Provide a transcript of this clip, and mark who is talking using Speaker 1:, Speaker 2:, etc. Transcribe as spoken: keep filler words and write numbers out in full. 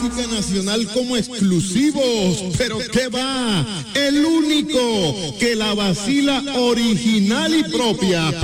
Speaker 1: música nacional como exclusivos. Pero ¿qué va? El único que la vacila original y propia.